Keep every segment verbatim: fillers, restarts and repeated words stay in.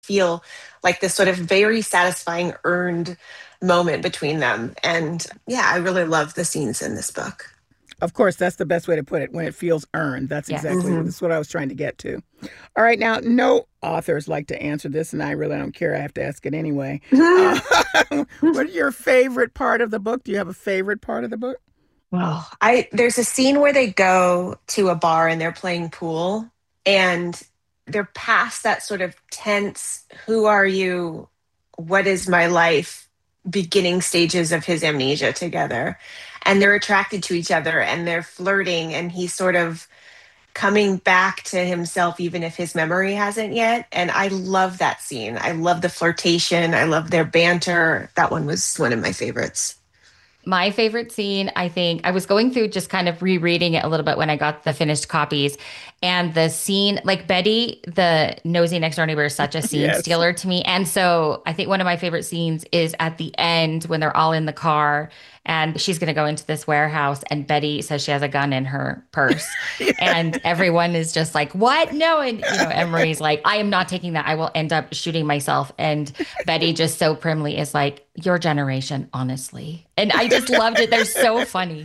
feel like this sort of very satisfying earned moment between them. And yeah, I really love the scenes in this book. Of course, that's the best way to put it, when it feels earned. That's Yeah. exactly Mhm. that's what I was trying to get to. All right, now, no authors like to answer this, and I really don't care. I have to ask it anyway. Uh, what's your favorite part of the book? Do you have a favorite part of the book? Well, I there's a scene where they go to a bar and they're playing pool, and they're past that sort of tense, who are you, what is my life, beginning stages of his amnesia together. And they're attracted to each other and they're flirting, and he's sort of coming back to himself even if his memory hasn't yet. And I love that scene. I love the flirtation. I love their banter. That one was one of my favorites. My favorite scene, I think, I was going through just kind of rereading it a little bit when I got the finished copies. And the scene, like Betty, the nosy next door neighbor, is such a scene Yes. stealer to me. And so I think one of my favorite scenes is at the end when they're all in the car and she's going to go into this warehouse and Betty says she has a gun in her purse. Yeah. And everyone is just like, what? No. And, you know, Emery's like, I am not taking that. I will end up shooting myself. And Betty just so primly is like, your generation, honestly. And I just loved it. They're so funny.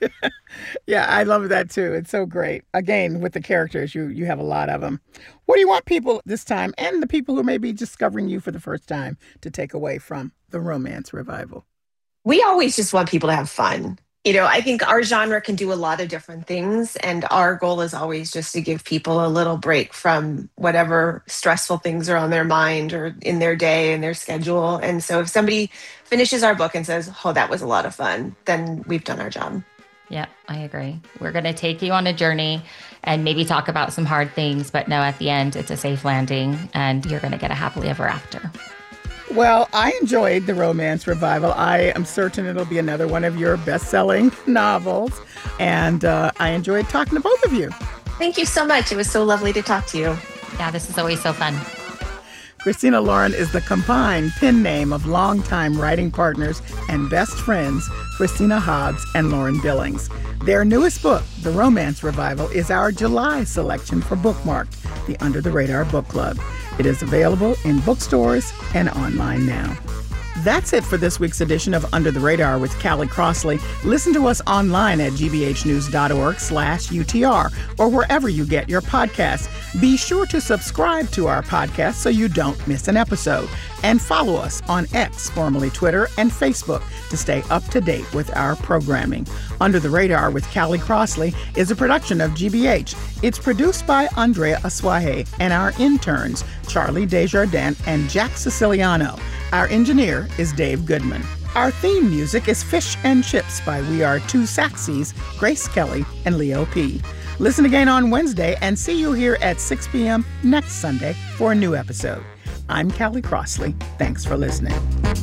Yeah, I love that too. It's so great. Again, with the characters, you you have a lot of them. What do you want people this time, and the people who may be discovering you for the first time, to take away from the romance revival? We always just want people to have fun. You know, I think our genre can do a lot of different things, and our goal is always just to give people a little break from whatever stressful things are on their mind or in their day and their schedule. And so if somebody finishes our book and says, oh, that was a lot of fun, then we've done our job. Yeah, I agree. We're going to take you on a journey and maybe talk about some hard things, but no, at the end, it's a safe landing and you're going to get a happily ever after. Well, I enjoyed the romance revival. I am certain it'll be another one of your best-selling novels. And uh, I enjoyed talking to both of you. Thank you so much. It was so lovely to talk to you. Yeah, this is always so fun. Christina Lauren is the combined pen name of longtime writing partners and best friends, Christina Hobbs and Lauren Billings. Their newest book, The Romance Revival, is our July selection for Bookmarked, the Under the Radar Book Club. It is available in bookstores and online now. That's it for this week's edition of Under the Radar with Callie Crossley. Listen to us online at gbhnews.org slash UTR or wherever you get your podcasts. Be sure to subscribe to our podcast so you don't miss an episode. And follow us on X, formerly Twitter, and Facebook to stay up to date with our programming. Under the Radar with Callie Crossley is a production of G B H. It's produced by Andrea Aswahe and our interns, Charlie Desjardins and Jack Siciliano. Our engineer is Dave Goodman. Our theme music is Fish and Chips by We Are Two Saxies, Grace Kelly, and Leo P. Listen again on Wednesday and see you here at six p.m. next Sunday for a new episode. I'm Callie Crossley. Thanks for listening.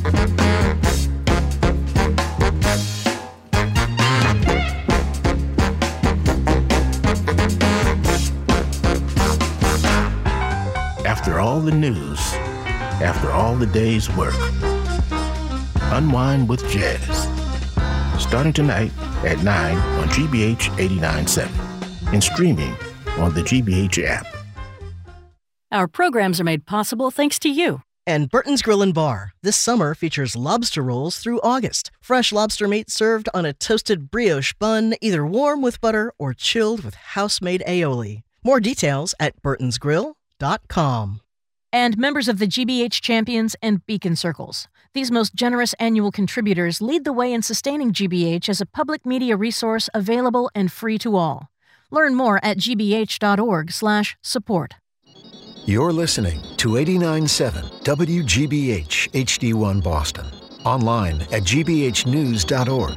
After all the news, after all the day's work, unwind with jazz. Starting tonight at nine on G B H eighty-nine point seven and streaming on the G B H app. Our programs are made possible thanks to you. And Burton's Grill and Bar this summer features lobster rolls through August. Fresh lobster meat served on a toasted brioche bun, either warm with butter or chilled with house-made aioli. More details at burtons grill dot com. And members of the G B H Champions and Beacon Circles. These most generous annual contributors lead the way in sustaining G B H as a public media resource available and free to all. Learn more at gbh.org slash support. You're listening to eighty-nine point seven W G B H H D one Boston. Online at g b h news dot org.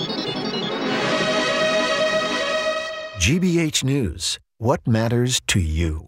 G B H News. What matters to you?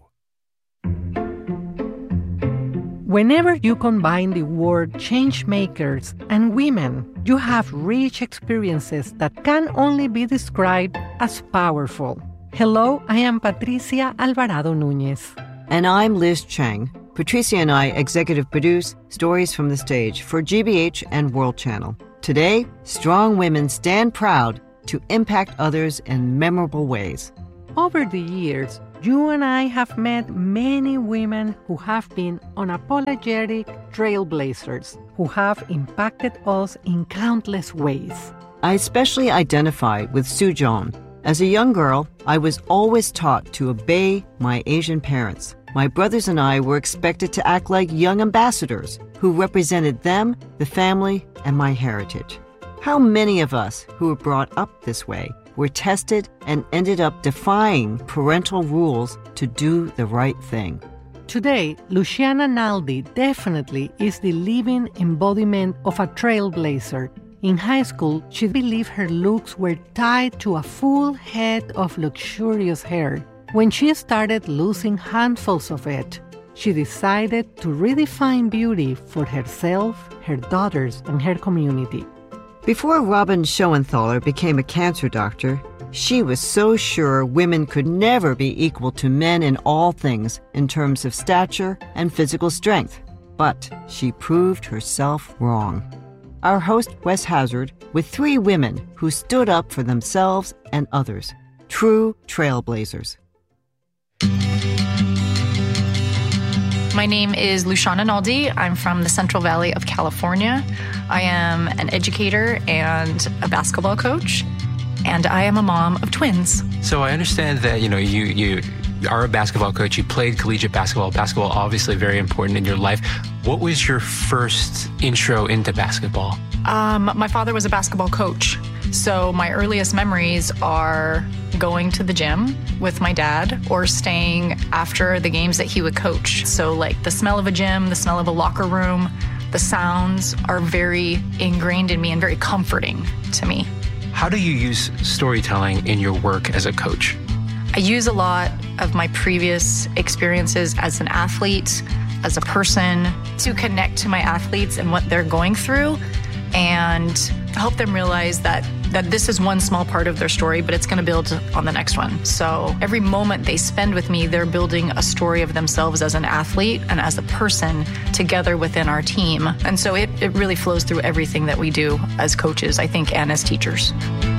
Whenever you combine the word changemakers and women, you have rich experiences that can only be described as powerful. Hello, I am Patricia Alvarado Núñez. And I'm Liz Chang. Patricia and I executive produce Stories from the Stage for G B H and World Channel. Today, strong women stand proud to impact others in memorable ways. Over the years, you and I have met many women who have been unapologetic trailblazers, who have impacted us in countless ways. I especially identify with Sujong. As a young girl, I was always taught to obey my Asian parents. My brothers and I were expected to act like young ambassadors who represented them, the family, and my heritage. How many of us who were brought up this way were tested and ended up defying parental rules to do the right thing? Today, Luciana Naldi definitely is the living embodiment of a trailblazer. In high school, she believed her looks were tied to a full head of luxurious hair. When she started losing handfuls of it, she decided to redefine beauty for herself, her daughters, and her community. Before Robin Schoenthaler became a cancer doctor, she was so sure women could never be equal to men in all things in terms of stature and physical strength. But she proved herself wrong. Our host, Wes Hazard, with three women who stood up for themselves and others. True trailblazers. My name is Luciana Naldi. I'm from the Central Valley of California. I am an educator and a basketball coach, and I am a mom of twins. So I understand that, you know, you, you are a basketball coach. You played collegiate basketball. Basketball obviously very important in your life. What was your first intro into basketball? Um, my father was a basketball coach. So my earliest memories are going to the gym with my dad or staying after the games that he would coach. So like the smell of a gym, the smell of a locker room, the sounds are very ingrained in me and very comforting to me. How do you use storytelling in your work as a coach? I use a lot of my previous experiences as an athlete, as a person, to connect to my athletes and what they're going through and help them realize that that this is one small part of their story, but it's going to build on the next one. So every moment they spend with me, they're building a story of themselves as an athlete and as a person together within our team. And so it, it really flows through everything that we do as coaches, I think, and as teachers.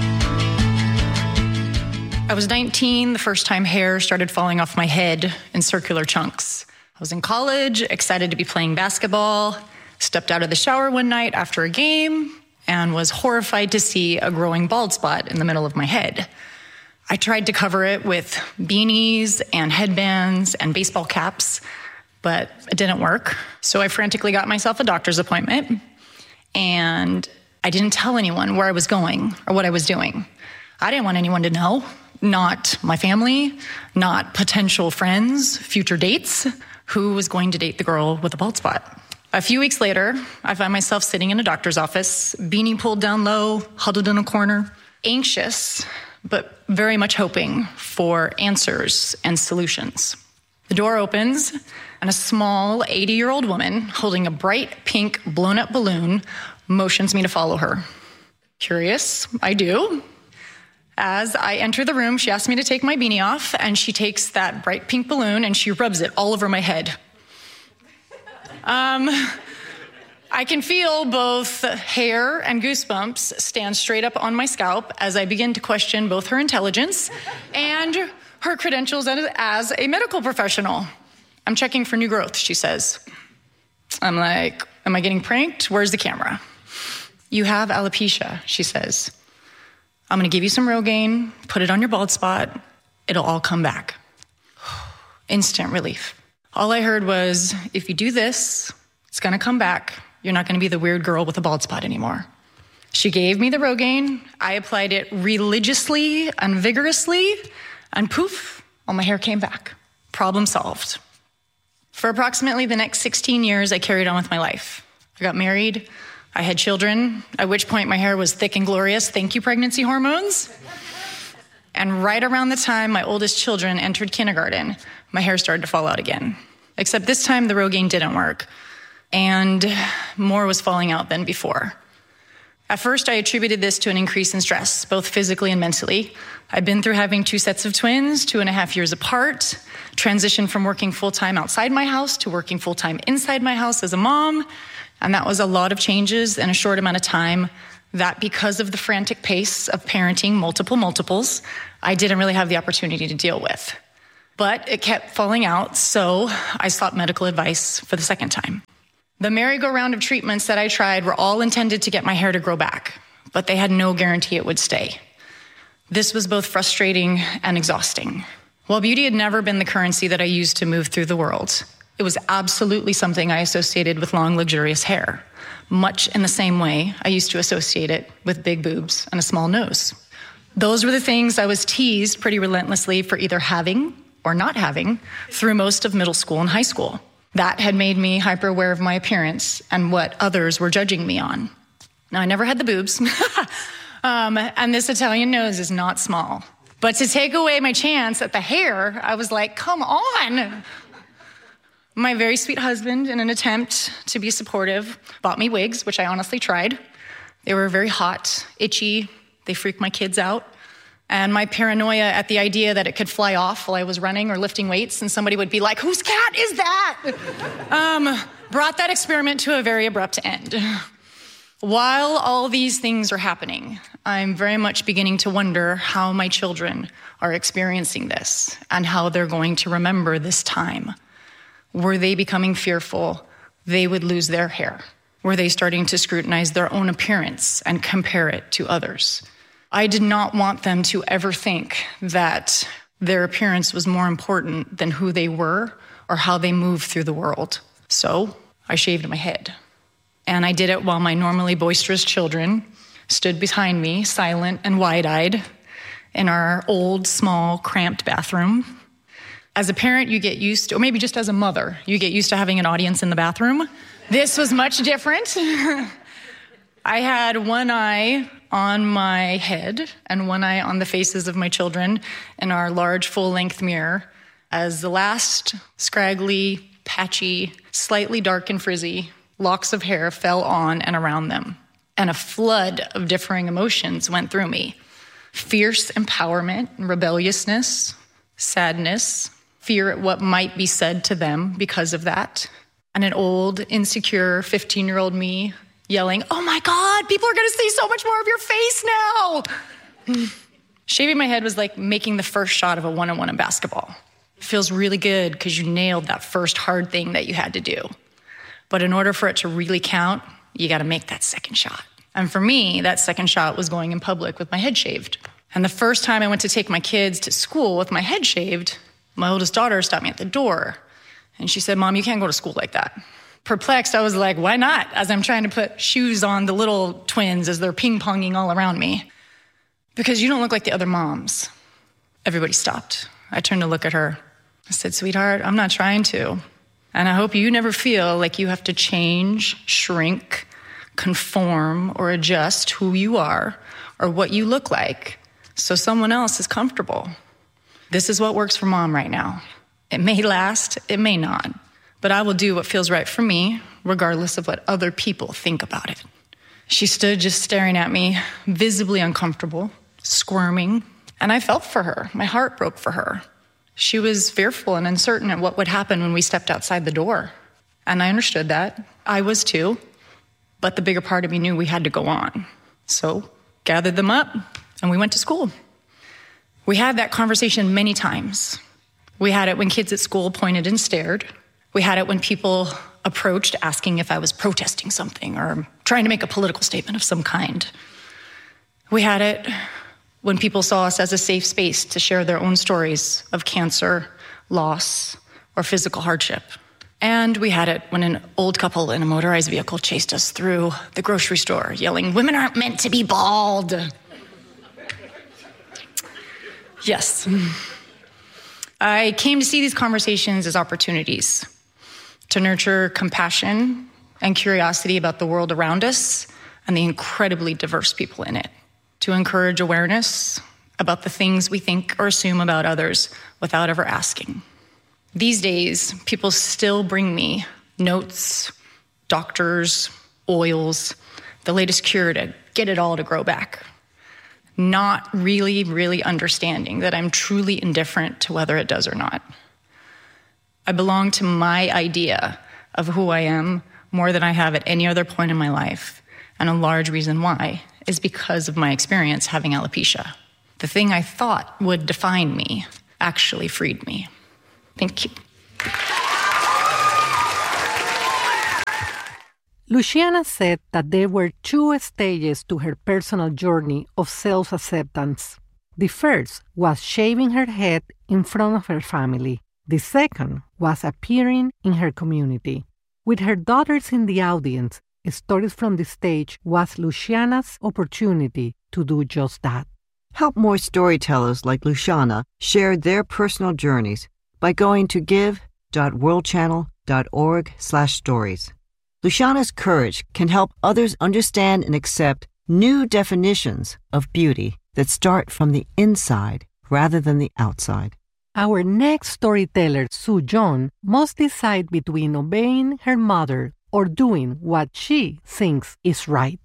I was nineteen, the first time hair started falling off my head in circular chunks. I was in college, excited to be playing basketball, stepped out of the shower one night after a game, and was horrified to see a growing bald spot in the middle of my head. I tried to cover it with beanies and headbands and baseball caps, but it didn't work. So I frantically got myself a doctor's appointment, and I didn't tell anyone where I was going or what I was doing. I didn't want anyone to know, not my family, not potential friends, future dates, who was going to date the girl with the bald spot. A few weeks later, I find myself sitting in a doctor's office, beanie pulled down low, huddled in a corner, anxious, but very much hoping for answers and solutions. The door opens, and a small eighty-year-old woman holding a bright pink blown-up balloon motions me to follow her. Curious, I do. As I enter the room, she asks me to take my beanie off, and she takes that bright pink balloon and she rubs it all over my head. Um, I can feel both hair and goosebumps stand straight up on my scalp as I begin to question both her intelligence and her credentials as a medical professional. I'm checking for new growth, she says. I'm like, am I getting pranked? Where's the camera? You have alopecia, she says. I'm gonna give you some Rogaine, put it on your bald spot. It'll all come back. Instant relief. All I heard was, if you do this, it's gonna come back. You're not gonna be the weird girl with a bald spot anymore. She gave me the Rogaine. I applied it religiously and vigorously, and poof, all my hair came back. Problem solved. For approximately the next sixteen years, I carried on with my life. I got married, I had children, at which point my hair was thick and glorious. Thank you, pregnancy hormones. And right around the time my oldest children entered kindergarten, my hair started to fall out again. Except this time the Rogaine didn't work, and more was falling out than before. At first, I attributed this to an increase in stress, both physically and mentally. I'd been through having two sets of twins, two and a half years apart, transitioned from working full-time outside my house to working full-time inside my house as a mom, and that was a lot of changes in a short amount of time that, because of the frantic pace of parenting multiple multiples, I didn't really have the opportunity to deal with. But it kept falling out, so I sought medical advice for the second time. The merry-go-round of treatments that I tried were all intended to get my hair to grow back, but they had no guarantee it would stay. This was both frustrating and exhausting. While beauty had never been the currency that I used to move through the world, it was absolutely something I associated with long, luxurious hair, much in the same way I used to associate it with big boobs and a small nose. Those were the things I was teased pretty relentlessly for either having or not having through most of middle school and high school. That had made me hyper aware of my appearance and what others were judging me on. Now, I never had the boobs, um, and this Italian nose is not small. But to take away my chance at the hair, I was like, come on. My very sweet husband, in an attempt to be supportive, bought me wigs, which I honestly tried. They were very hot, itchy, they freaked my kids out. And my paranoia at the idea that it could fly off while I was running or lifting weights and somebody would be like, whose cat is that? um, brought that experiment to a very abrupt end. While all these things are happening, I'm very much beginning to wonder how my children are experiencing this and how they're going to remember this time. Were they becoming fearful they would lose their hair? Were they starting to scrutinize their own appearance and compare it to others? I did not want them to ever think that their appearance was more important than who they were or how they moved through the world. So I shaved my head. And I did it while my normally boisterous children stood behind me, silent and wide-eyed, in our old, small, cramped bathroom. As a parent, you get used to, or maybe just as a mother, you get used to having an audience in the bathroom. This was much different. I had one eye on my head and one eye on the faces of my children in our large full-length mirror as the last scraggly, patchy, slightly dark and frizzy locks of hair fell on and around them. And a flood of differing emotions went through me. Fierce empowerment and rebelliousness, sadness, fear at what might be said to them because of that, and an old, insecure fifteen-year-old me yelling, oh my God, people are gonna see so much more of your face now. Shaving my head was like making the first shot of a one-on-one in basketball. It feels really good because you nailed that first hard thing that you had to do. But in order for it to really count, you gotta make that second shot. And for me, that second shot was going in public with my head shaved. And the first time I went to take my kids to school with my head shaved, my oldest daughter stopped me at the door. And she said, Mom, you can't go to school like that. Perplexed, I was like, why not? As I'm trying to put shoes on the little twins as they're ping-ponging all around me. Because you don't look like the other moms. Everybody stopped. I turned to look at her. I said, sweetheart, I'm not trying to. And I hope you never feel like you have to change, shrink, conform, or adjust who you are or what you look like so someone else is comfortable. This is what works for Mom right now. It may last, it may not. But I will do what feels right for me, regardless of what other people think about it. She stood just staring at me, visibly uncomfortable, squirming, and I felt for her. My heart broke for her. She was fearful and uncertain at what would happen when we stepped outside the door. And I understood that. I was too. But the bigger part of me knew we had to go on. So gathered them up, and we went to school. We had that conversation many times. We had it when kids at school pointed and stared. We had it when people approached asking if I was protesting something or trying to make a political statement of some kind. We had it when people saw us as a safe space to share their own stories of cancer, loss, or physical hardship. And we had it when an old couple in a motorized vehicle chased us through the grocery store, yelling, women aren't meant to be bald. Yes. I came to see these conversations as opportunities to nurture compassion and curiosity about the world around us and the incredibly diverse people in it, to encourage awareness about the things we think or assume about others without ever asking. These days, people still bring me notes, doctors, oils, the latest cure to get it all to grow back, not really, really understanding that I'm truly indifferent to whether it does or not. I belong to my idea of who I am more than I have at any other point in my life, and a large reason why is because of my experience having alopecia. The thing I thought would define me actually freed me. Thank you. Luciana said that there were two stages to her personal journey of self-acceptance. The first was shaving her head in front of her family. The second was appearing in her community. With her daughters in the audience, Stories from the Stage was Luciana's opportunity to do just that. Help more storytellers like Luciana share their personal journeys by going to give.worldchannel.org slash stories. Luciana's courage can help others understand and accept new definitions of beauty that start from the inside rather than the outside. Our next storyteller, Sue John, must decide between obeying her mother or doing what she thinks is right.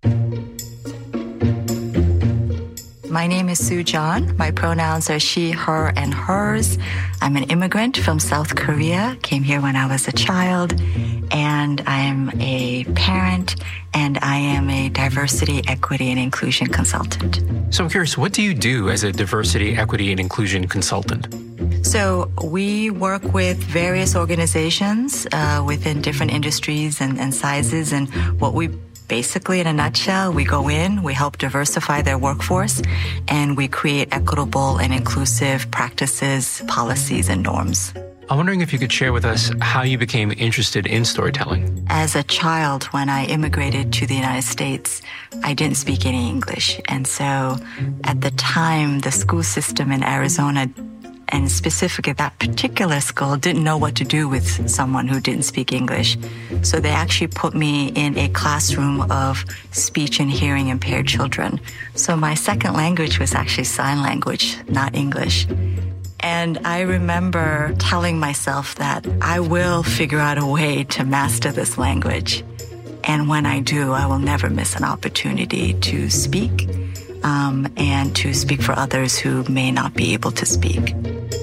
My name is Sue John. My pronouns are she, her, and hers. I'm an immigrant from South Korea, came here when I was a child, and I'm a parent, and I am a diversity, equity, and inclusion consultant. So I'm curious, what do you do as a diversity, equity, and inclusion consultant? So we work with various organizations uh, within different industries and, and sizes, and what we basically, in a nutshell, we go in, we help diversify their workforce, and we create equitable and inclusive practices, policies, and norms. I'm wondering if you could share with us how you became interested in storytelling. As a child, when I immigrated to the United States, I didn't speak any English. And so at the time, the school system in Arizona, and specifically that particular school, didn't know what to do with someone who didn't speak English. So they actually put me in a classroom of speech and hearing impaired children. So my second language was actually sign language, not English. And I remember telling myself that I will figure out a way to master this language. And when I do, I will never miss an opportunity to speak um, and to speak for others who may not be able to speak.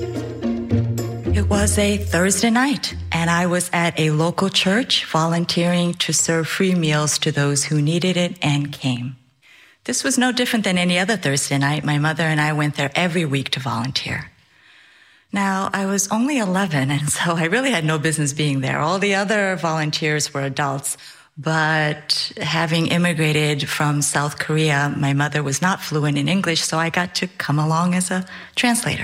It was a Thursday night, and I was at a local church volunteering to serve free meals to those who needed it and came. This was no different than any other Thursday night. My mother and I went there every week to volunteer. Now, I was only eleven, and so I really had no business being there. All the other volunteers were adults, but having immigrated from South Korea, my mother was not fluent in English, so I got to come along as a translator.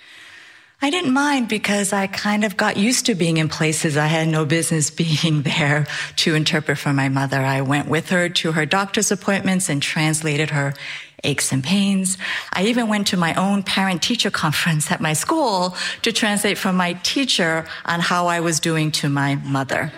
I didn't mind because I kind of got used to being in places I had no business being there to interpret for my mother. I went with her to her doctor's appointments and translated her aches and pains. I even went to my own parent-teacher conference at my school to translate from my teacher on how I was doing to my mother.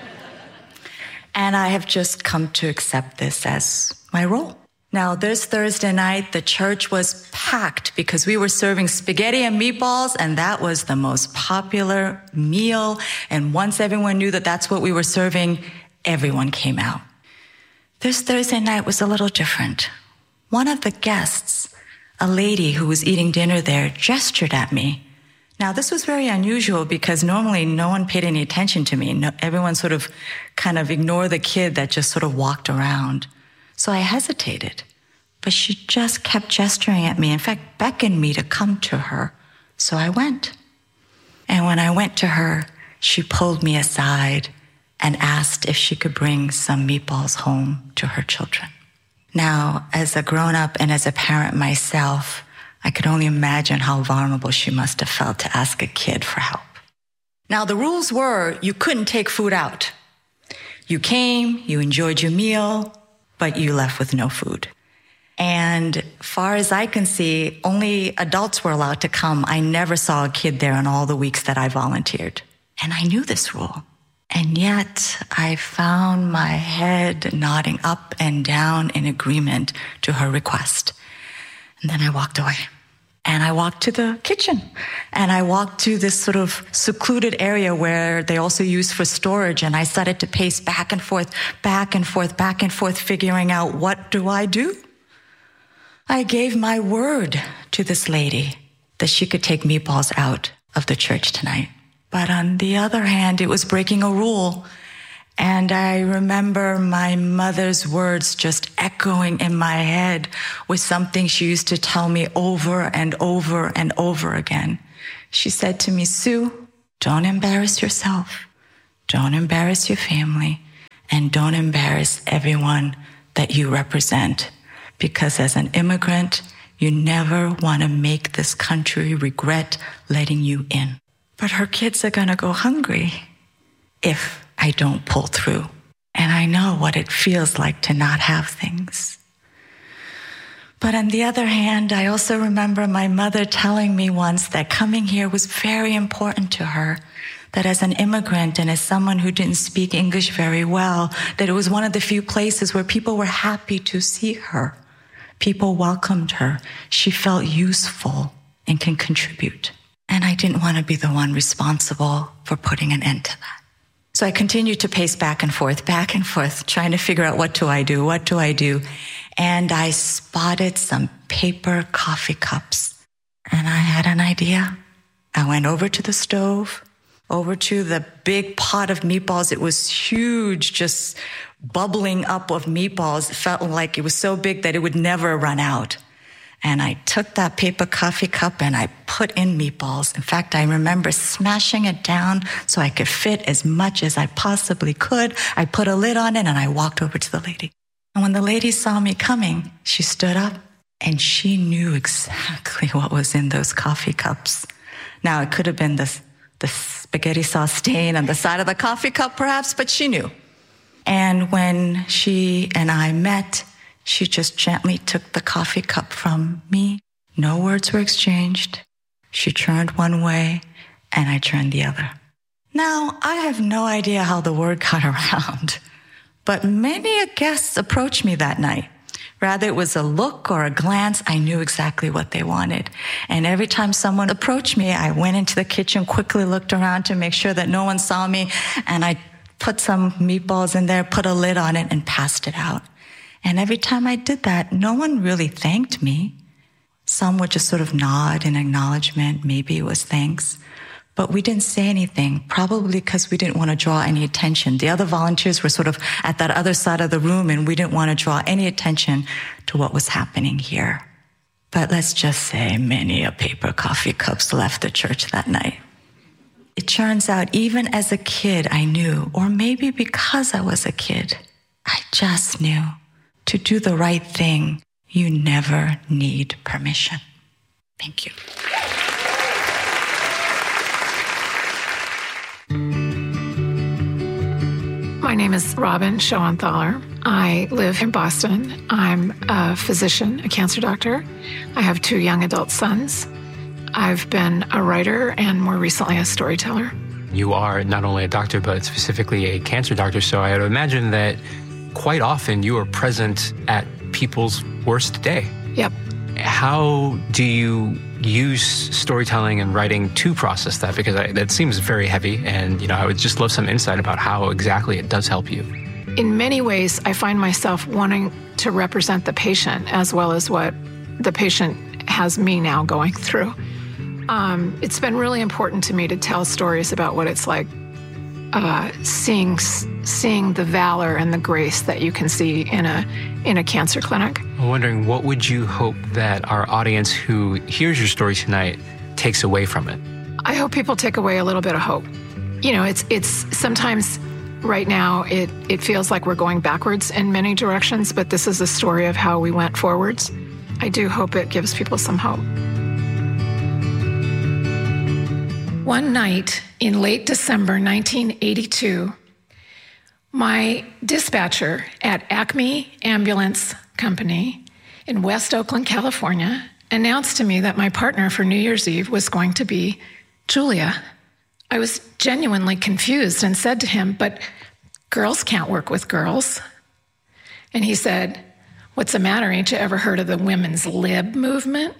And I have just come to accept this as my role. Now, this Thursday night, the church was packed because we were serving spaghetti and meatballs, and that was the most popular meal. And once everyone knew that that's what we were serving, everyone came out. This Thursday night was a little different. One of the guests, a lady who was eating dinner there, gestured at me. Now, this was very unusual because normally no one paid any attention to me. No, everyone sort of kind of ignored the kid that just sort of walked around. So I hesitated, but she just kept gesturing at me. In fact, beckoned me to come to her. So I went. And when I went to her, she pulled me aside and asked if she could bring some meatballs home to her children. Now, as a grown-up and as a parent myself, I could only imagine how vulnerable she must have felt to ask a kid for help. Now, the rules were you couldn't take food out. You came, you enjoyed your meal, but you left with no food. And far as I can see, only adults were allowed to come. I never saw a kid there in all the weeks that I volunteered. And I knew this rule. And yet I found my head nodding up and down in agreement to her request. And then I walked away. And I walked to the kitchen. And I walked to this sort of secluded area where they also use for storage. And I started to pace back and forth, back and forth, back and forth, figuring out, what do I do? I gave my word to this lady that she could take meatballs out of the church tonight. But on the other hand, it was breaking a rule. And I remember my mother's words just echoing in my head with something she used to tell me over and over and over again. She said to me, Sue, Don't embarrass yourself. Don't embarrass your family. And don't embarrass everyone that you represent. Because as an immigrant, you never want to make this country regret letting you in. But her kids are going to go hungry if I don't pull through. And I know what it feels like to not have things. But on the other hand, I also remember my mother telling me once that coming here was very important to her, that as an immigrant and as someone who didn't speak English very well, that it was one of the few places where people were happy to see her. People welcomed her. She felt useful and can contribute. And I didn't want to be the one responsible for putting an end to that. So I continued to pace back and forth, back and forth, trying to figure out what do I do, what do I do? And I spotted some paper coffee cups. And I had an idea. I went over to the stove, over to the big pot of meatballs. It was huge, just bubbling up of meatballs. It felt like it was so big that it would never run out. And I took that paper coffee cup and I put in meatballs. In fact, I remember smashing it down so I could fit as much as I possibly could. I put a lid on it and I walked over to the lady. And when the lady saw me coming, she stood up and she knew exactly what was in those coffee cups. Now, it could have been the, the spaghetti sauce stain on the side of the coffee cup, perhaps, but she knew. And when she and I met, she just gently took the coffee cup from me. No words were exchanged. She turned one way, and I turned the other. Now, I have no idea how the word got around, but many guests approached me that night. Rather it was a look or a glance, I knew exactly what they wanted. And every time someone approached me, I went into the kitchen, quickly looked around to make sure that no one saw me, and I put some meatballs in there, put a lid on it, and passed it out. And every time I did that, no one really thanked me. Some would just sort of nod in acknowledgement. Maybe it was thanks. But we didn't say anything, probably because we didn't want to draw any attention. The other volunteers were sort of at that other side of the room, and we didn't want to draw any attention to what was happening here. But let's just say many a paper coffee cups left the church that night. It turns out, even as a kid, I knew, or maybe because I was a kid, I just knew. To do the right thing, you never need permission. Thank you. My name is Robin Schoenthaler. I live in Boston. I'm a physician, a cancer doctor. I have two young adult sons. I've been a writer and more recently a storyteller. You are not only a doctor, but specifically a cancer doctor, so I would imagine that quite often you are present at people's worst day. Yep. How do you use storytelling and writing to process that? Because I, that seems very heavy, and you know, I would just love some insight about how exactly it does help you. In many ways, I find myself wanting to represent the patient as well as what the patient has me now going through. Um, it's been really important to me to tell stories about what it's like Uh, seeing seeing the valor and the grace that you can see in a in a cancer clinic. I'm wondering, what would you hope that our audience who hears your story tonight takes away from it? I hope people take away a little bit of hope. You know, it's it's sometimes right now it it feels like we're going backwards in many directions, but this is a story of how we went forwards. I do hope it gives people some hope. One night in late December nineteen eighty-two, my dispatcher at Acme Ambulance Company in West Oakland, California, announced to me that my partner for New Year's Eve was going to be Julia. I was genuinely confused and said to him, "But girls can't work with girls." And he said, "What's the matter? Ain't you ever heard of the women's lib movement?"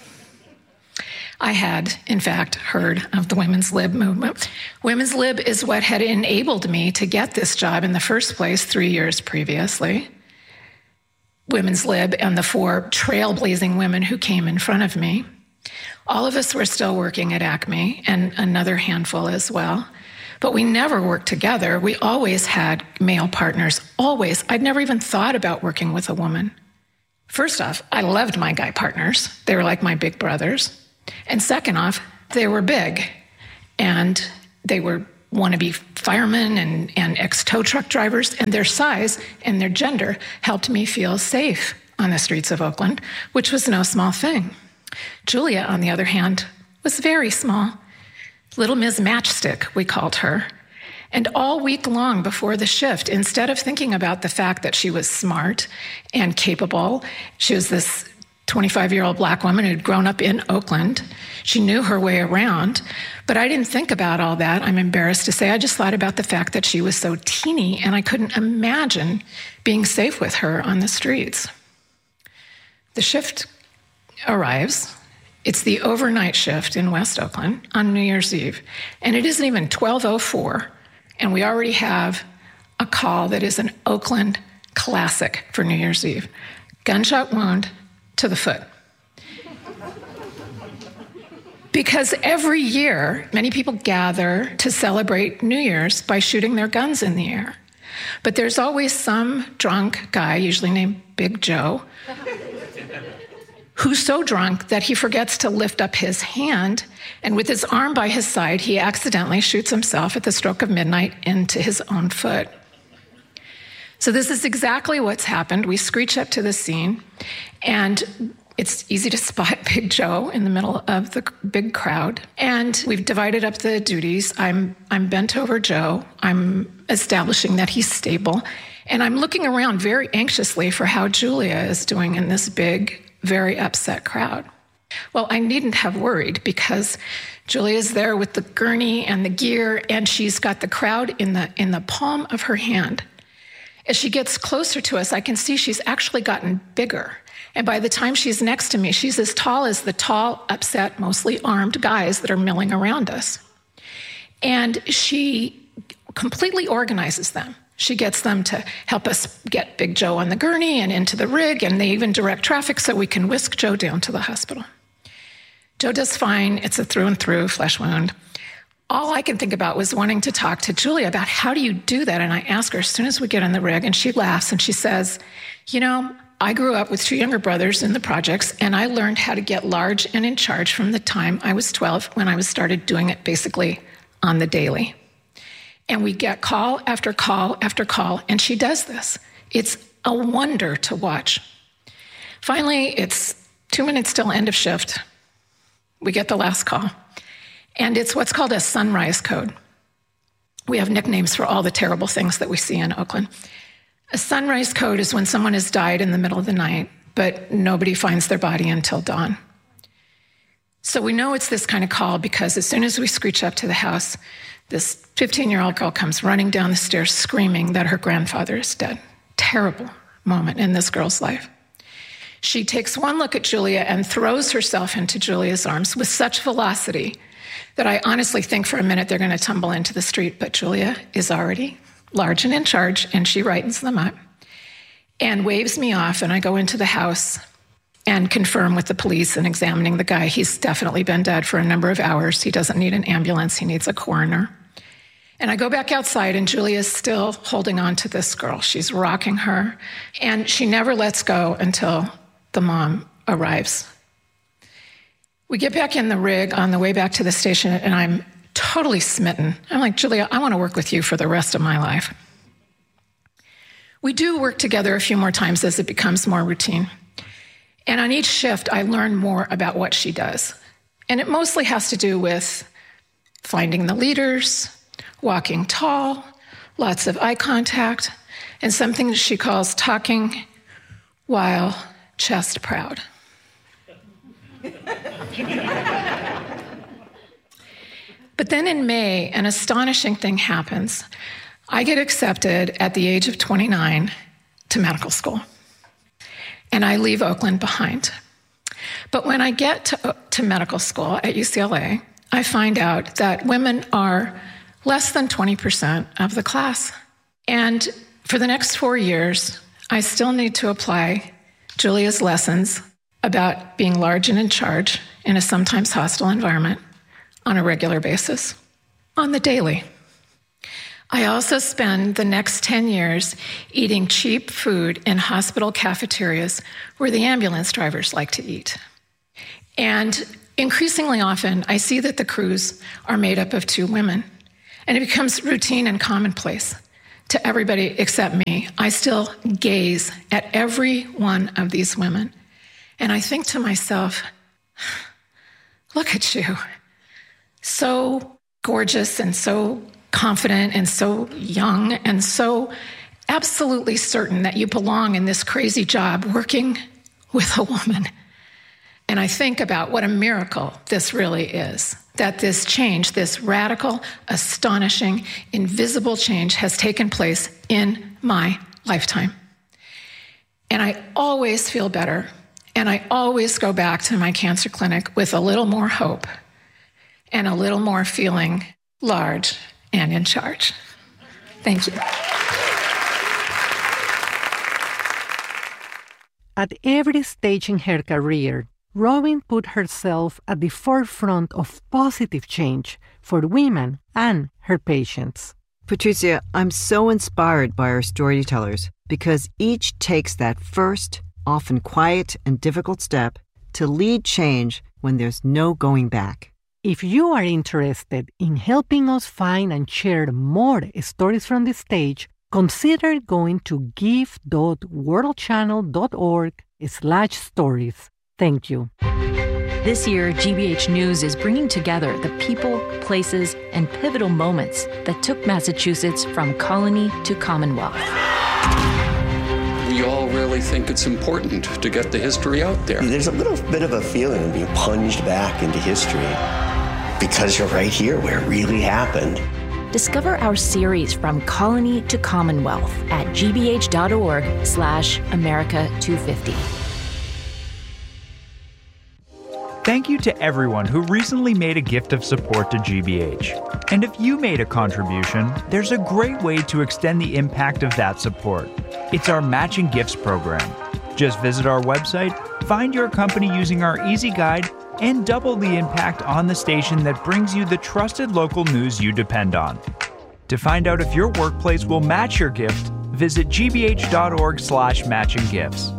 I had, in fact, heard of the women's lib movement. Women's lib is what had enabled me to get this job in the first place three years previously. Women's lib and the four trailblazing women who came in front of me. All of us were still working at Acme, and another handful as well. But we never worked together. We always had male partners, always. I'd never even thought about working with a woman. First off, I loved my guy partners. They were like my big brothers. And second off, they were big. And they were wannabe firemen and, and ex-tow truck drivers, and their size and their gender helped me feel safe on the streets of Oakland, which was no small thing. Julia, on the other hand, was very small. Little Miz Matchstick, we called her. And all week long before the shift, instead of thinking about the fact that she was smart and capable, she was this twenty-five-year-old black woman who'd grown up in Oakland. She knew her way around, but I didn't think about all that, I'm embarrassed to say. I just thought about the fact that she was so teeny, and I couldn't imagine being safe with her on the streets. The shift arrives. It's the overnight shift in West Oakland on New Year's Eve, and it isn't even twelve oh four, and we already have a call that is an Oakland classic for New Year's Eve. Gunshot wound to the foot. Because every year, many people gather to celebrate New Year's by shooting their guns in the air. But there's always some drunk guy, usually named Big Joe, who's so drunk that he forgets to lift up his hand, and with his arm by his side, he accidentally shoots himself at the stroke of midnight into his own foot. So this is exactly what's happened. We screech up to the scene, and it's easy to spot Big Joe in the middle of the big crowd. And we've divided up the duties. I'm, I'm bent over Joe. I'm establishing that he's stable. And I'm looking around very anxiously for how Julia is doing in this big, very upset crowd. Well, I needn't have worried, because Julia's there with the gurney and the gear, and she's got the crowd in the in the palm of her hand. As she gets closer to us, I can see she's actually gotten bigger. And by the time she's next to me, she's as tall as the tall, upset, mostly armed guys that are milling around us. And she completely organizes them. She gets them to help us get Big Joe on the gurney and into the rig, and they even direct traffic so we can whisk Joe down to the hospital. Joe does fine. It's a through and through flesh wound. All I can think about was wanting to talk to Julia about how do you do that? And I ask her as soon as we get in the rig, and she laughs and she says, you know, I grew up with two younger brothers in the projects, and I learned how to get large and in charge from the time I was twelve, when I was started doing it basically on the daily. And we get call after call after call, and she does this. It's a wonder to watch. Finally, it's two minutes till end of shift. We get the last call, and it's what's called a sunrise code. We have nicknames for all the terrible things that we see in Oakland. A sunrise code is when someone has died in the middle of the night, but nobody finds their body until dawn. So we know it's this kind of call because as soon as we screech up to the house, this fifteen-year-old girl comes running down the stairs screaming that her grandfather is dead. Terrible moment in this girl's life. She takes one look at Julia and throws herself into Julia's arms with such velocity that I honestly think for a minute they're going to tumble into the street, but Julia is already large and in charge, and she rightens them up and waves me off, and I go into the house and confirm with the police and examining the guy. He's definitely been dead for a number of hours. He doesn't need an ambulance. He needs a coroner. And I go back outside, and Julia's still holding on to this girl. She's rocking her, and she never lets go until the mom arrives. We get back in the rig on the way back to the station, and I'm totally smitten. I'm like, Julia, I want to work with you for the rest of my life. We do work together a few more times as it becomes more routine. And on each shift, I learn more about what she does. And it mostly has to do with finding the leaders, walking tall, lots of eye contact, and something that she calls talking while chest proud. But then in May, an astonishing thing happens. I get accepted at the age of twenty-nine to medical school, and I leave Oakland behind. But when I get to, to medical school at U C L A, I find out that women are less than twenty percent of the class. And for the next four years, I still need to apply Julia's lessons about being large and in charge in a sometimes hostile environment on a regular basis, on the daily. I also spend the next ten years eating cheap food in hospital cafeterias where the ambulance drivers like to eat. And increasingly often, I see that the crews are made up of two women. and it becomes routine and commonplace to everybody except me. I still gaze at every one of these women, and I think to myself, look at you. So gorgeous and so confident and so young and so absolutely certain that you belong in this crazy job working with a woman. And I think about what a miracle this really is, that this change, this radical, astonishing, invisible change has taken place in my lifetime. And I always feel better, and I always go back to my cancer clinic with a little more hope and a little more feeling large and in charge. Thank you. At every stage in her career, Robin put herself at the forefront of positive change for women and her patients. Patricia, I'm so inspired by our storytellers because each takes that first, often quiet and difficult step to lead change when there's no going back. If you are interested in helping us find and share more stories from the stage, consider going to give.worldchannel.org slash stories. Thank you. This year, G B H News is bringing together the people, places, and pivotal moments that took Massachusetts from colony to Commonwealth. We all really think it's important to get the history out there. There's a little bit of a feeling of being plunged back into history because you're right here where it really happened. Discover our series From Colony to Commonwealth at gbh.org slash America 250. Thank you to everyone who recently made a gift of support to G B H. And if you made a contribution, there's a great way to extend the impact of that support. It's our Matching Gifts program. Just visit our website, find your company using our easy guide, and double the impact on the station that brings you the trusted local news you depend on. To find out if your workplace will match your gift, visit gbh.org slash matching gifts.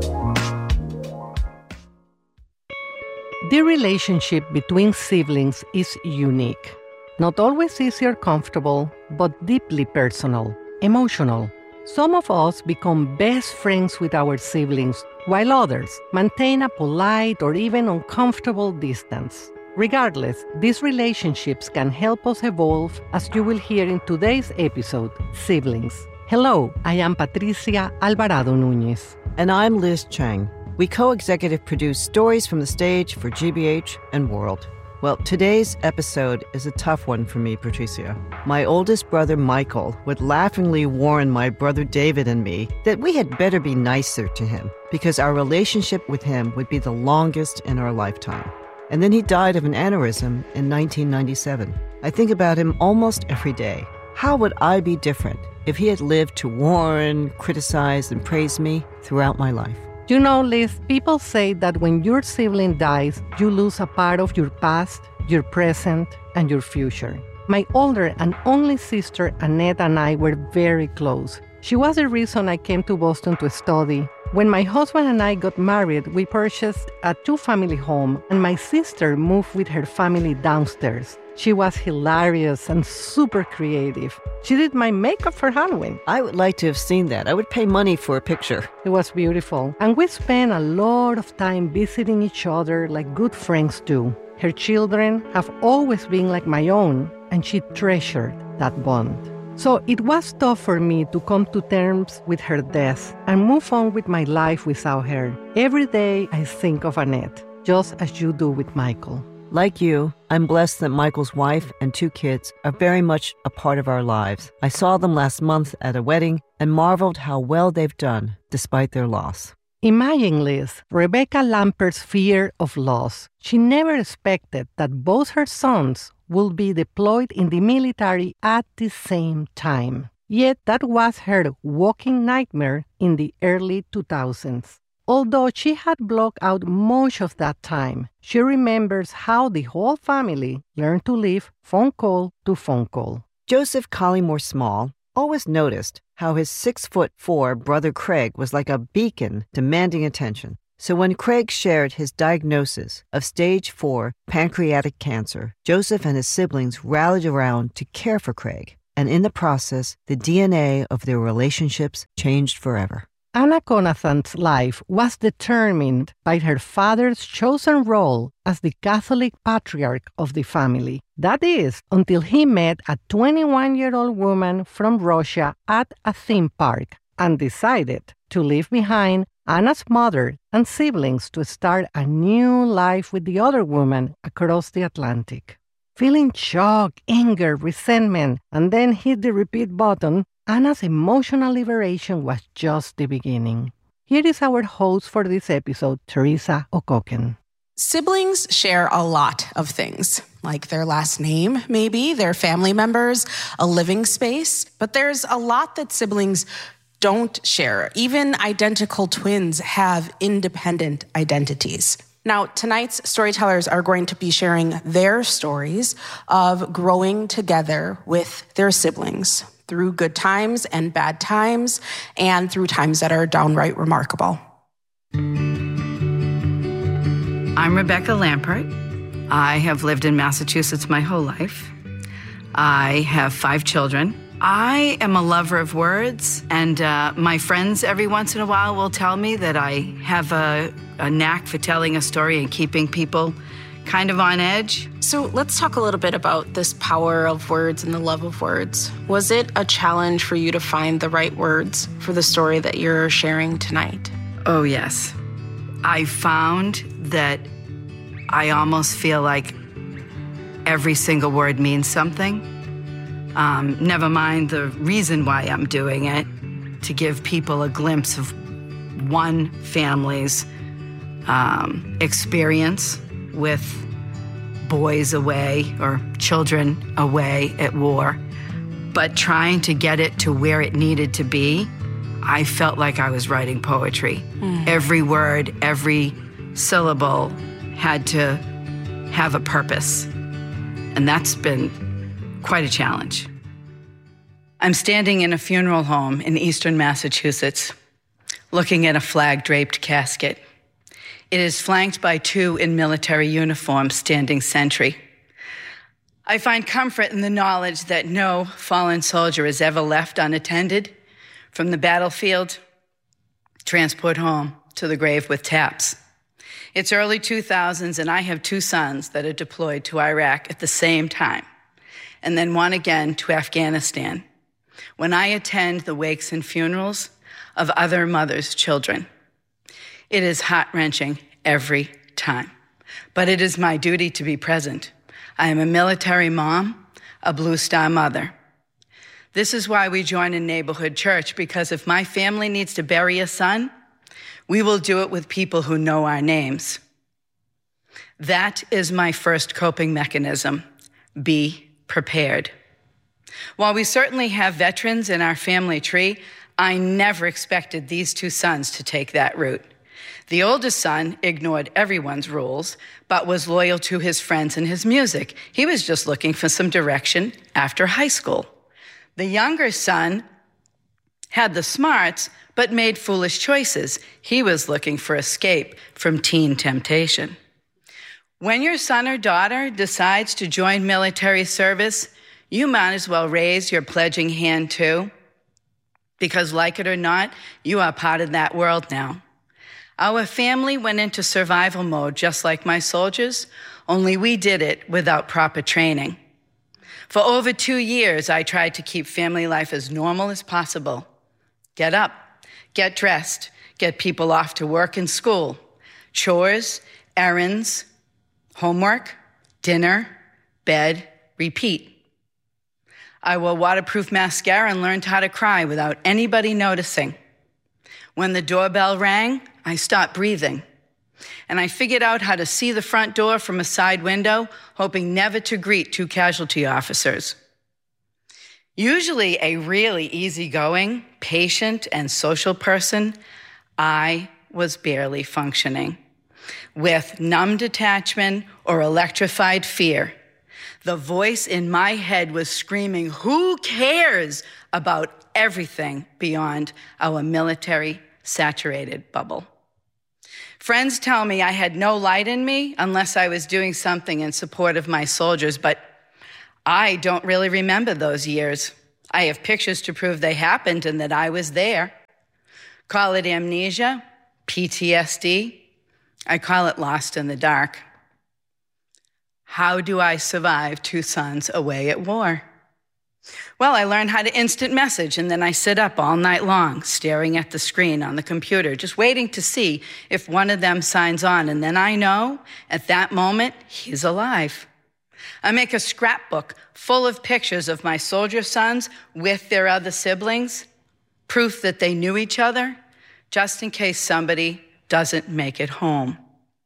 The relationship between siblings is unique. Not always easy or comfortable, but deeply personal, emotional. Some of us become best friends with our siblings, while others maintain a polite or even uncomfortable distance. Regardless, these relationships can help us evolve, as you will hear in today's episode, Siblings. Hello, I am Patricia Alvarado Núñez. And I'm Liz Chang. We co-executive produce Stories from the Stage for G B H and World. Well, today's episode is a tough one for me, Patricia. My oldest brother, Michael, would laughingly warn my brother David and me that we had better be nicer to him because our relationship with him would be the longest in our lifetime. And then he died of an aneurysm in nineteen ninety-seven. I think about him almost every day. How would I be different if he had lived to warn, criticize, and praise me throughout my life? You know, Liz, people say that when your sibling dies, you lose a part of your past, your present, and your future. My older and only sister, Annette, and I were very close. She was the reason I came to Boston to study. When my husband and I got married, we purchased a two-family home, and my sister moved with her family downstairs. She was hilarious and super creative. She did my makeup for Halloween. I would like to have seen that. I would pay money for a picture. It was beautiful. And we spent a lot of time visiting each other like good friends do. Her children have always been like my own, and she treasured that bond. So it was tough for me to come to terms with her death and move on with my life without her. Every day I think of Annette, just as you do with Michael. Like you, I'm blessed that Michael's wife and two kids are very much a part of our lives. I saw them last month at a wedding and marveled how well they've done despite their loss. Imagine, Liz, Rebecca Lampert's fear of loss. She never expected that both her sons would be deployed in the military at the same time. Yet that was her walking nightmare in the early two thousands. Although she had blocked out much of that time, she remembers how the whole family learned to live phone call to phone call. Joseph Collymore Small always noticed how his six foot four brother Craig was like a beacon demanding attention. So when Craig shared his diagnosis of stage four pancreatic cancer, Joseph and his siblings rallied around to care for Craig. And in the process, the D N A of their relationships changed forever. Anna Conathan's life was determined by her father's chosen role as the Catholic patriarch of the family. That is, until he met a twenty-one-year-old woman from Russia at a theme park and decided to leave behind Anna's mother and siblings to start a new life with the other woman across the Atlantic. Feeling shock, anger, resentment, and then hit the repeat button, Anna's emotional liberation was just the beginning. Here is our host for this episode, Teresa O'Coken. Siblings share a lot of things, like their last name, maybe, their family members, a living space. But there's a lot that siblings don't share. Even identical twins have independent identities. Now, tonight's storytellers are going to be sharing their stories of growing together with their siblings through good times and bad times, and through times that are downright remarkable. I'm Rebecca Lampert. I have lived in Massachusetts my whole life. I have five children. I am a lover of words, and uh, my friends every once in a while will tell me that I have a, a knack for telling a story and keeping people kind of on edge. So let's talk a little bit about this power of words and the love of words. Was it a challenge for you to find the right words for the story that you're sharing tonight? Oh, yes. I found that I almost feel like every single word means something. Um, never mind the reason why I'm doing it, to give people a glimpse of one family's um, experience with boys away or children away at war, but trying to get it to where it needed to be. I felt like I was writing poetry. Mm. Every word, every syllable had to have a purpose. And that's been quite a challenge. I'm standing in a funeral home in eastern Massachusetts, looking at a flag-draped casket. It is flanked by two in military uniforms standing sentry. I find comfort in the knowledge that no fallen soldier is ever left unattended, from the battlefield, transport home, to the grave with taps. It's early two thousands, and I have two sons that are deployed to Iraq at the same time, and then one again to Afghanistan. When I attend the wakes and funerals of other mothers' children, it is heart-wrenching every time, but it is my duty to be present. I am a military mom, a Blue Star mother. This is why we join a neighborhood church, because if my family needs to bury a son, we will do it with people who know our names. That is my first coping mechanism. Be prepared. While we certainly have veterans in our family tree, I never expected these two sons to take that route. The oldest son ignored everyone's rules, but was loyal to his friends and his music. He was just looking for some direction after high school. The younger son had the smarts, but made foolish choices. He was looking for escape from teen temptation. When your son or daughter decides to join military service, you might as well raise your pledging hand too, because like it or not, you are part of that world now. Our family went into survival mode just like my soldiers, only we did it without proper training. For over two years, I tried to keep family life as normal as possible. Get up, get dressed, get people off to work and school, chores, errands, homework, dinner, bed, repeat. I wore waterproof mascara and learned how to cry without anybody noticing. When the doorbell rang, I stopped breathing, and I figured out how to see the front door from a side window, hoping never to greet two casualty officers. Usually a really easygoing, patient, and social person, I was barely functioning. With numb detachment or electrified fear, the voice in my head was screaming, "Who cares?" about everything beyond our military-saturated bubble. Friends tell me I had no light in me unless I was doing something in support of my soldiers, but I don't really remember those years. I have pictures to prove they happened and that I was there. Call it amnesia, P T S D. I call it lost in the dark. How do I survive two sons away at war? Well, I learned how to instant message, and then I sit up all night long, staring at the screen on the computer, just waiting to see if one of them signs on, and then I know, at that moment, he's alive. I make a scrapbook full of pictures of my soldier sons with their other siblings, proof that they knew each other, just in case somebody doesn't make it home.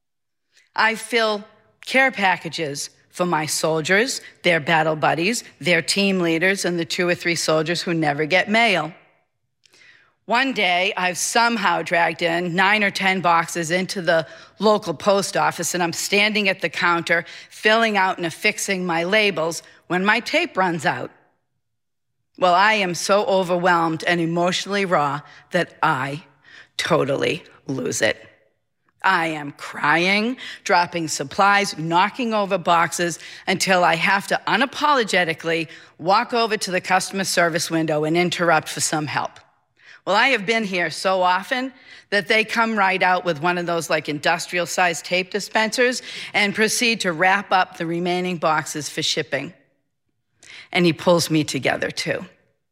I fill care packages for my soldiers, their battle buddies, their team leaders, and the two or three soldiers who never get mail. One day, I've somehow dragged in nine or ten boxes into the local post office, and I'm standing at the counter, filling out and affixing my labels when my tape runs out. Well, I am so overwhelmed and emotionally raw that I totally lose it. I am crying, dropping supplies, knocking over boxes until I have to unapologetically walk over to the customer service window and interrupt for some help. Well, I have been here so often that they come right out with one of those like industrial-sized tape dispensers and proceed to wrap up the remaining boxes for shipping. And he pulls me together too.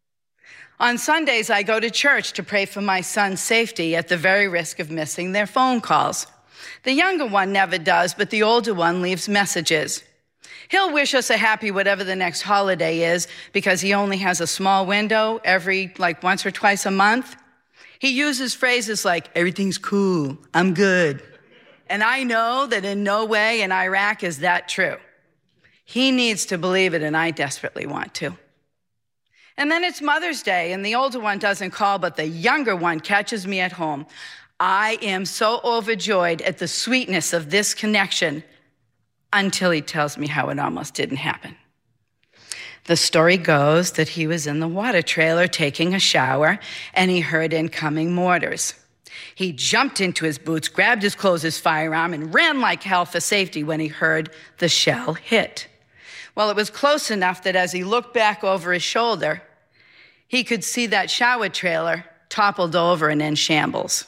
On Sundays, I go to church to pray for my son's safety at the very risk of missing their phone calls. The younger one never does, but the older one leaves messages. He'll wish us a happy whatever the next holiday is because he only has a small window every like once or twice a month. He uses phrases like, everything's cool, I'm good. And I know that in no way in Iraq is that true. He needs to believe it, and I desperately want to. And then it's Mother's Day, and the older one doesn't call, but the younger one catches me at home. I am so overjoyed at the sweetness of this connection until he tells me how it almost didn't happen. The story goes that he was in the water trailer taking a shower, and he heard incoming mortars. He jumped into his boots, grabbed his clothes, his firearm, and ran like hell for safety when he heard the shell hit. Well, it was close enough that as he looked back over his shoulder, he could see that shower trailer toppled over and in shambles.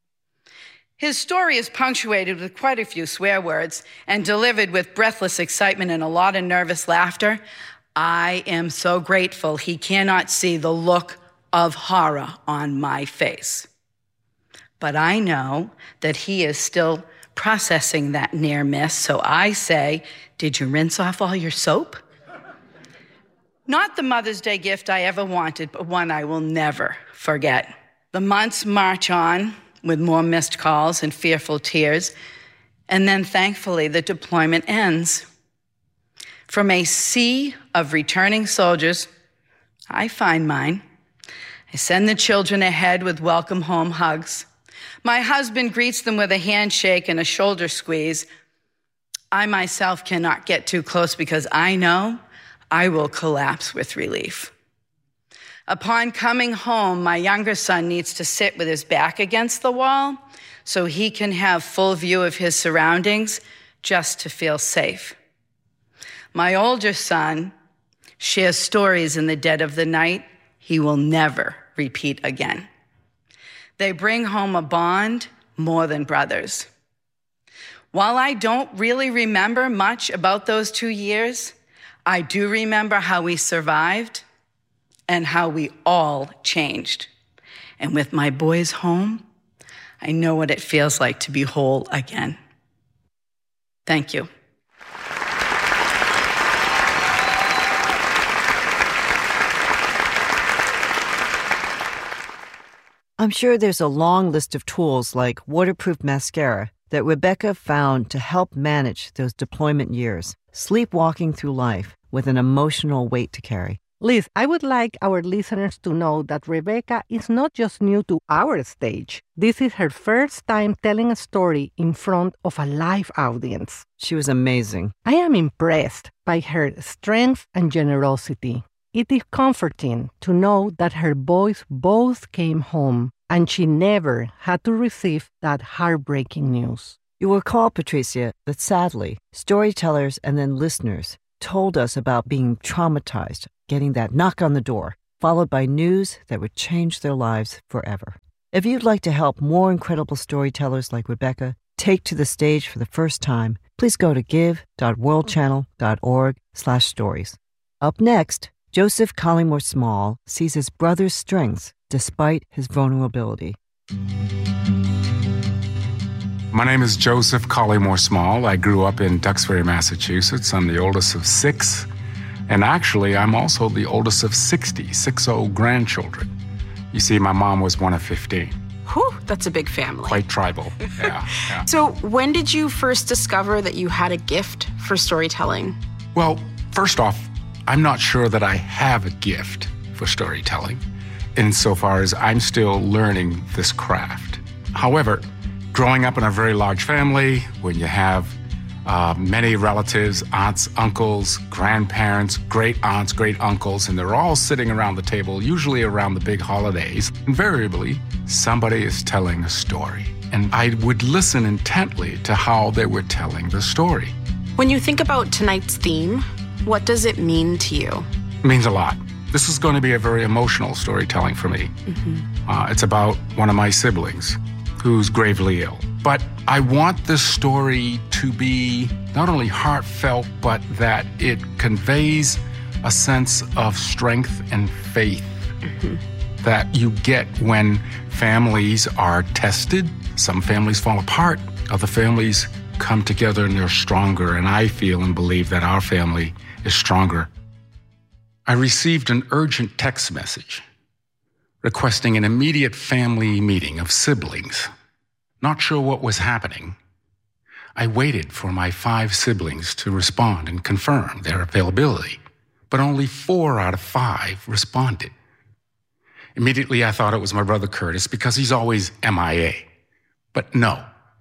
His story is punctuated with quite a few swear words and delivered with breathless excitement and a lot of nervous laughter. I am so grateful he cannot see the look of horror on my face. But I know that he is still processing that near miss, so I say, did you rinse off all your soap? Not the Mother's Day gift I ever wanted, but one I will never forget. The months march on with more missed calls and fearful tears, and then thankfully the deployment ends. From a sea of returning soldiers, I find mine. I send the children ahead with welcome home hugs. My husband greets them with a handshake and a shoulder squeeze. I myself cannot get too close because I know I will collapse with relief. Upon coming home, my younger son needs to sit with his back against the wall so he can have full view of his surroundings just to feel safe. My older son shares stories in the dead of the night he will never repeat again. They bring home a bond more than brothers. While I don't really remember much about those two years, I do remember how we survived and how we all changed. And with my boys home, I know what it feels like to be whole again. Thank you. I'm sure there's a long list of tools like waterproof mascara that Rebecca found to help manage those deployment years, sleepwalking through life with an emotional weight to carry. Liz, I would like our listeners to know that Rebecca is not just new to our stage. This is her first time telling a story in front of a live audience. She was amazing. I am impressed by her strength and generosity. It is comforting to know that her boys both came home and she never had to receive that heartbreaking news. You will recall, Patricia, that sadly, storytellers and then listeners told us about being traumatized, getting that knock on the door, followed by news that would change their lives forever. If you'd like to help more incredible storytellers like Rebecca take to the stage for the first time, please go to give.worldchannel.org slash stories. Up next, Joseph Collymore Small sees his brother's strengths despite his vulnerability. My name is Joseph Collymore Small. I grew up in Duxbury, Massachusetts. I'm the oldest of six. And actually, I'm also the oldest of sixty, six-oh grandchildren. You see, my mom was one of fifteen. Whew, that's a big family. Quite tribal, yeah, yeah. So when did you first discover that you had a gift for storytelling? Well, first off, I'm not sure that I have a gift for storytelling, insofar as I'm still learning this craft. However, growing up in a very large family, when you have uh, many relatives, aunts, uncles, grandparents, great aunts, great uncles, and they're all sitting around the table, usually around the big holidays, invariably, somebody is telling a story. And I would listen intently to how they were telling the story. When you think about tonight's theme, what does it mean to you? It means a lot. This is going to be a very emotional storytelling for me. Mm-hmm. Uh, it's about one of my siblings who's gravely ill. But I want this story to be not only heartfelt, but that it conveys a sense of strength and faith mm-hmm. that you get when families are tested. Some families fall apart, other families come together and they're stronger, and I feel and believe that our family is stronger. I received an urgent text message requesting an immediate family meeting of siblings. Not sure what was happening. I waited for my five siblings to respond and confirm their availability, but only four out of five responded. Immediately, I thought it was my brother Curtis because he's always M I A. But no,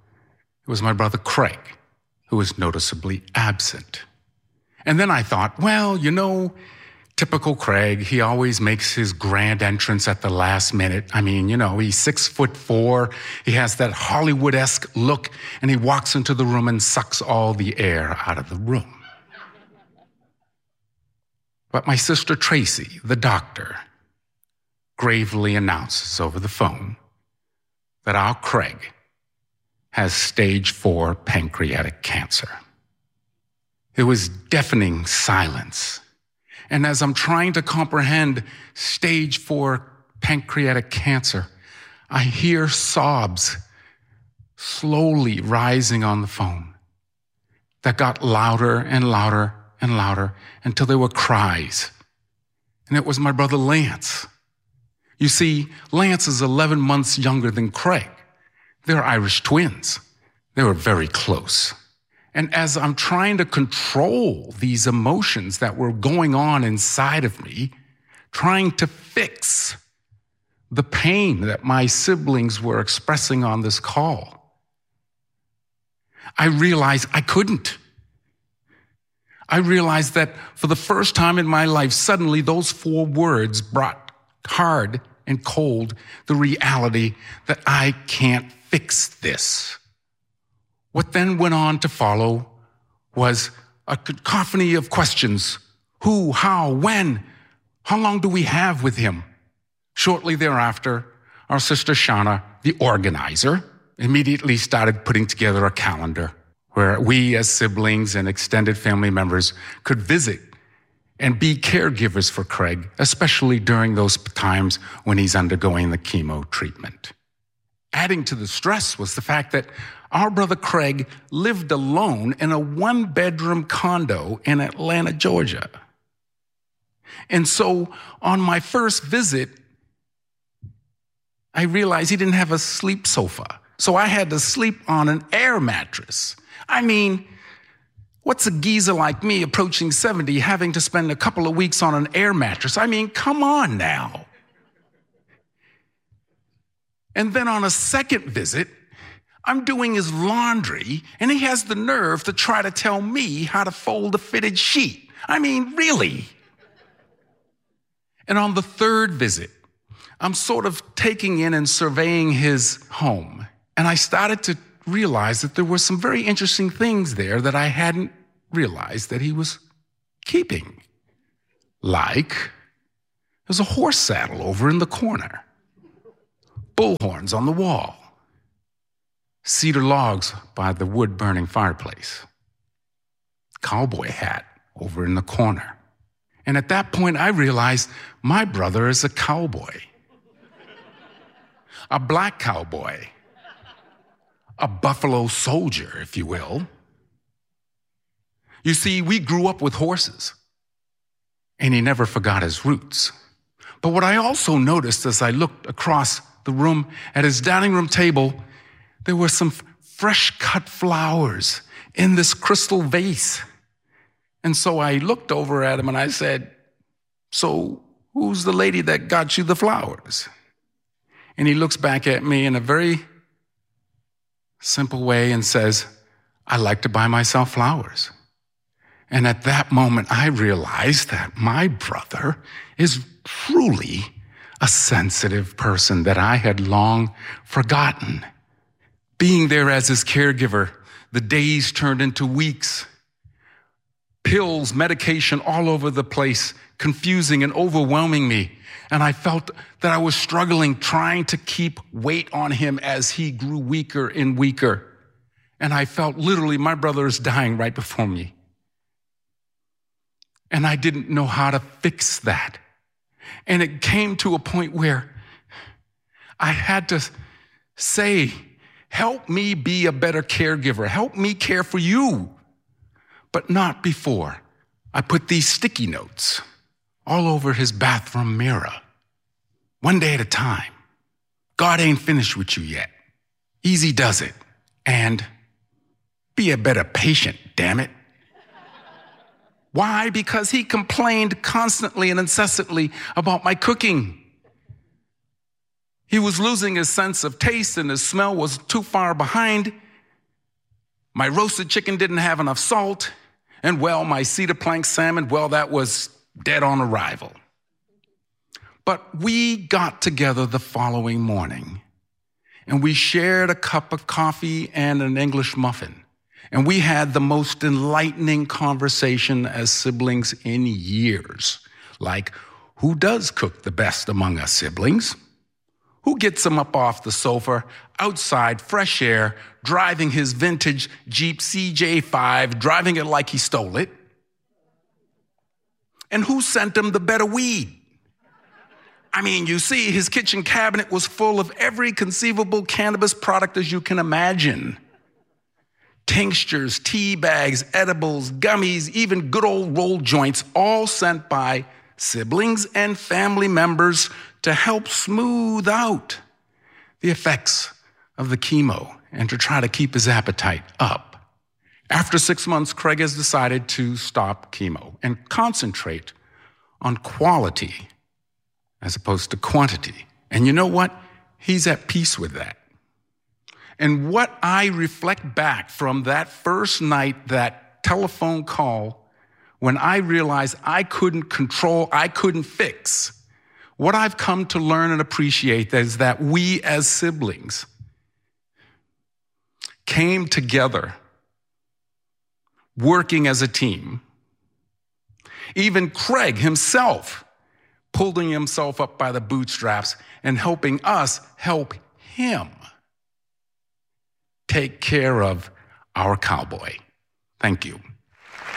it was my brother Craig, who was noticeably absent. And then I thought, well, you know, typical Craig, he always makes his grand entrance at the last minute. I mean, you know, he's six foot four, he has that Hollywood-esque look, and he walks into the room and sucks all the air out of the room. But my sister Tracy, the doctor, gravely announces over the phone that our Craig has stage four pancreatic cancer. There was deafening silence. And as I'm trying to comprehend stage four pancreatic cancer, I hear sobs slowly rising on the phone that got louder and louder and louder until they were cries. And it was my brother Lance. You see, Lance is eleven months younger than Craig. They're Irish twins. They were very close. And as I'm trying to control these emotions that were going on inside of me, trying to fix the pain that my siblings were expressing on this call, I realized I couldn't. I realized that for the first time in my life, suddenly those four words brought hard and cold the reality that I can't fix this. What then went on to follow was a cacophony of questions. Who, how, when? How long do we have with him? Shortly thereafter, our sister Shauna, the organizer, immediately started putting together a calendar where we as siblings and extended family members could visit and be caregivers for Craig, especially during those times when he's undergoing the chemo treatment. Adding to the stress was the fact that our brother Craig lived alone in a one-bedroom condo in Atlanta, Georgia. And so on my first visit, I realized he didn't have a sleep sofa. So I had to sleep on an air mattress. I mean, what's a geezer like me approaching seventy having to spend a couple of weeks on an air mattress? I mean, come on now. And then on a second visit, I'm doing his laundry, and he has the nerve to try to tell me how to fold a fitted sheet. I mean, really? And on the third visit, I'm sort of taking in and surveying his home. And I started to realize that there were some very interesting things there that I hadn't realized that he was keeping. Like, there's a horse saddle over in the corner, bullhorns on the wall, cedar logs by the wood-burning fireplace, cowboy hat over in the corner. And at that point, I realized my brother is a cowboy, a black cowboy, a buffalo soldier, if you will. You see, we grew up with horses, and he never forgot his roots. But what I also noticed as I looked across the room at his dining room table, there were some fresh cut flowers in this crystal vase. And so I looked over at him and I said, "So who's the lady that got you the flowers?" And he looks back at me in a very simple way and says, "I like to buy myself flowers." And at that moment, I realized that my brother is truly a sensitive person that I had long forgotten. Being there as his caregiver, the days turned into weeks. Pills, medication all over the place, confusing and overwhelming me. And I felt that I was struggling, trying to keep weight on him as he grew weaker and weaker. And I felt literally my brother is dying right before me. And I didn't know how to fix that. And it came to a point where I had to say, "Help me be a better caregiver. Help me care for you." But not before I put these sticky notes all over his bathroom mirror. One day at a time. God ain't finished with you yet. Easy does it. And be a better patient, damn it. Why? Because he complained constantly and incessantly about my cooking. He was losing his sense of taste and his smell was too far behind. My roasted chicken didn't have enough salt. And well, my cedar plank salmon, well, that was dead on arrival. But we got together the following morning and we shared a cup of coffee and an English muffin. And we had the most enlightening conversation as siblings in years. Like, who does cook the best among us siblings? Who gets him up off the sofa, outside, fresh air, driving his vintage Jeep C J five, driving it like he stole it? And who sent him the better weed? I mean, you see, his kitchen cabinet was full of every conceivable cannabis product as you can imagine. Tinctures, tea bags, edibles, gummies, even good old roll joints, all sent by siblings and family members to help smooth out the effects of the chemo and to try to keep his appetite up. After six months, Craig has decided to stop chemo and concentrate on quality as opposed to quantity. And you know what? He's at peace with that. And what I reflect back from that first night, that telephone call, when I realized I couldn't control, I couldn't fix, what I've come to learn and appreciate is that we as siblings came together, working as a team. Even Craig himself pulling himself up by the bootstraps and helping us help him take care of our cowboy. Thank you.